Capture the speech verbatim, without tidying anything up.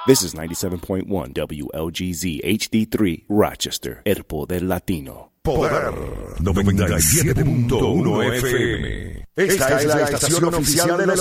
This is ninety-seven point one W L G Z H D three, Rochester, El Poder Latino. Poder noventa y siete punto uno F M. Esta es la estación oficial de los